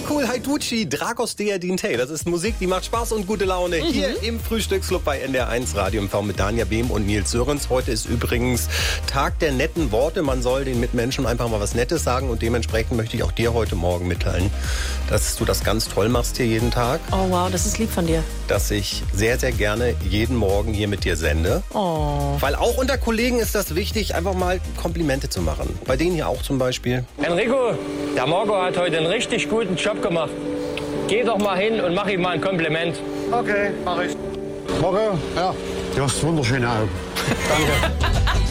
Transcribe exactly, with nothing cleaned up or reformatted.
cool, Haiducci, Dragos der Dintei. Das ist Musik, die macht Spaß und gute Laune. Mhm. Hier im Frühstücksclub bei N D R eins Radio M V mit Danja Behm und Nils Sörens. Heute ist übrigens Tag der netten Worte. Man soll den Mitmenschen einfach mal was Nettes sagen und dementsprechend möchte ich auch dir heute Morgen mitteilen, dass du das ganz toll machst hier jeden Tag. Oh wow, das ist lieb von dir. Dass ich sehr, sehr gerne jeden Morgen hier mit dir sende. Oh. Weil auch unter Kollegen ist das wichtig, einfach mal Komplimente zu machen. Bei denen hier auch zum Beispiel. Enrico, der Marco hat heute einen richtig guten Job gemacht. Geh doch mal hin und mach ihm mal ein Kompliment. Okay, mach ich. Marco, ja, du hast wunderschöne Augen. Danke.